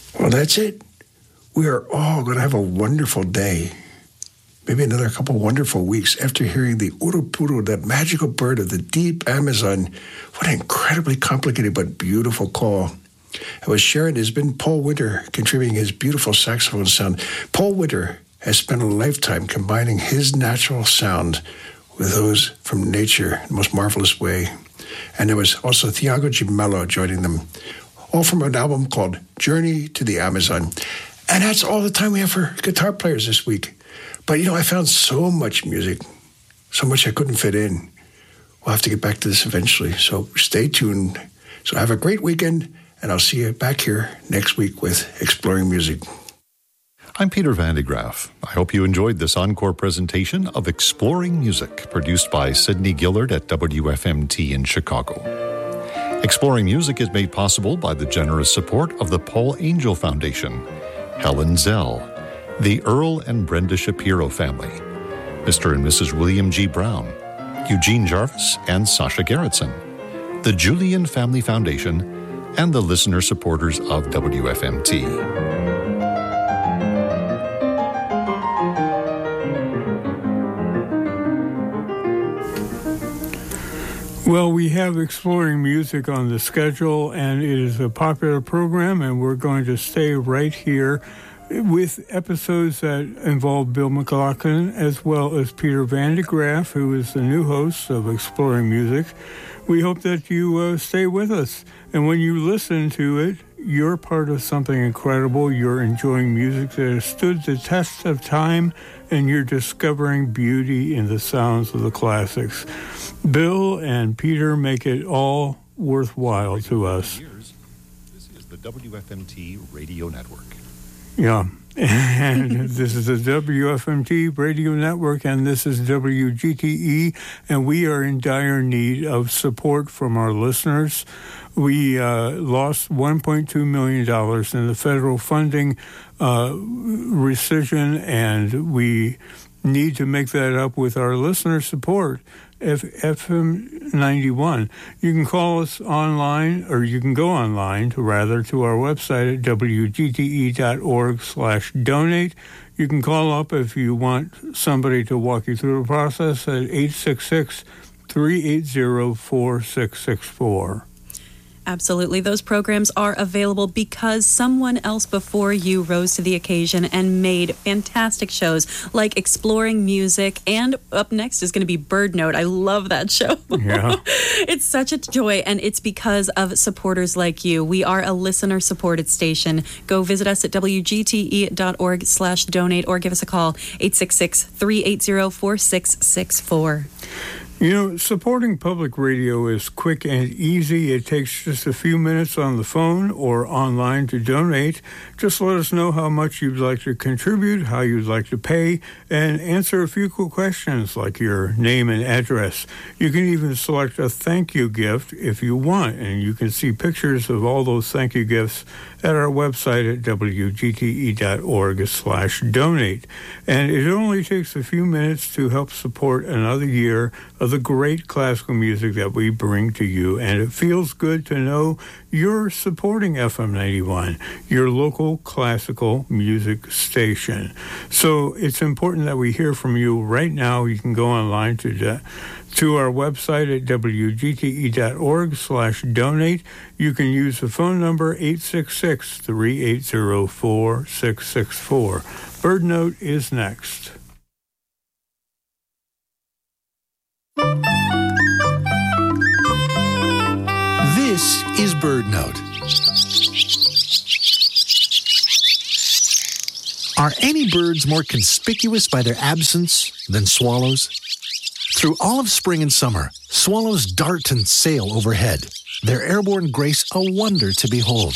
Well, that's it. We are all going to have a wonderful day. Maybe another couple wonderful weeks after hearing the urupuru, that magical bird of the deep Amazon. What an incredibly complicated but beautiful call. And with Sharon has been Paul Winter contributing his beautiful saxophone sound. Paul Winter has spent a lifetime combining his natural sound with those from nature in the most marvelous way. And there was also Thiago de Mello joining them, all from an album called Journey to the Amazon. And that's all the time we have for guitar players this week. But, I found so much music, so much I couldn't fit in. We'll have to get back to this eventually, so stay tuned. So have a great weekend, and I'll see you back here next week with Exploring Music. I'm Peter Van de Graaf. I hope you enjoyed this encore presentation of Exploring Music, produced by Sidney Gillard at WFMT in Chicago. Exploring Music is made possible by the generous support of the Paul Angel Foundation, Helen Zell, the Earl and Brenda Shapiro family, Mr. and Mrs. William G. Brown, Eugene Jarvis and Sasha Gerritsen, the Julian Family Foundation, and the listener supporters of WFMT. Well, we have Exploring Music on the schedule, and it is a popular program, and we're going to stay right here with episodes that involve Bill McLaughlin as well as Peter Van de Graaf, who is the new host of Exploring Music. We hope that you stay with us, and when you listen to it, you're part of something incredible. You're enjoying music that has stood the test of time, and you're discovering beauty in the sounds of the classics. Bill and Peter make it all worthwhile to us. This is the WFMT Radio Network. Yeah, and this is the WFMT Radio Network, and this is WGTE, and we are in dire need of support from our listeners. We lost $1.2 million in the federal funding rescission, and we need to make that up with our listener support. FM 91. You can call us online, or you can go online to our website at wgte.org/donate. You can call up if you want somebody to walk you through the process at 866-380-4664. Absolutely. Those programs are available because someone else before you rose to the occasion and made fantastic shows like Exploring Music, and up next is going to be Bird Note. I love that show. Yeah. It's such a joy, and it's because of supporters like you. We are a listener-supported station. Go visit us at wgte.org/donate or give us a call, 866-380-4664. Supporting public radio is quick and easy. It takes just a few minutes on the phone or online to donate. Just let us know how much you'd like to contribute, how you'd like to pay, and answer a few cool questions like your name and address. You can even select a thank you gift if you want, and you can see pictures of all those thank you gifts at our website at wgte.org/donate. And it only takes a few minutes to help support another year of the great classical music that we bring to you. And it feels good to know you're supporting FM 91, your local classical music station. So it's important that we hear from you right now. You can go online to our website at wgte.org/donate. You can use the phone number 866-380-4664. Bird Note is next. This is Bird Note. Are any birds more conspicuous by their absence than swallows? Through all of spring and summer, swallows dart and sail overhead, their airborne grace a wonder to behold.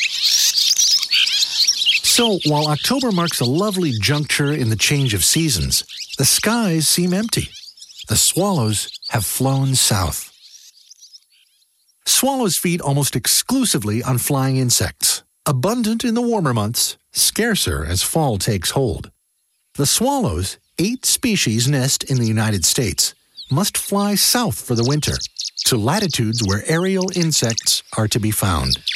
So, while October marks a lovely juncture in the change of seasons, the skies seem empty. The swallows have flown south. Swallows feed almost exclusively on flying insects, abundant in the warmer months, scarcer as fall takes hold. The swallows, 8 species nest in the United States, must fly south for the winter, to latitudes where aerial insects are to be found.